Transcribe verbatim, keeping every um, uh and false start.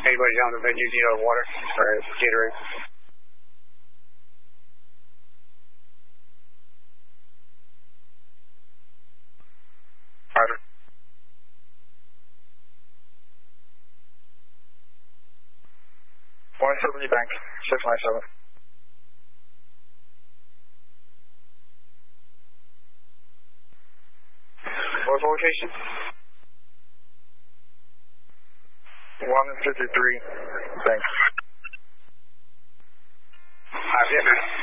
Anybody down the venue need a water or Gatorade? Roger. one seventy bank, six nine seven. What's the location? one fifty-three, thanks. Five, yeah.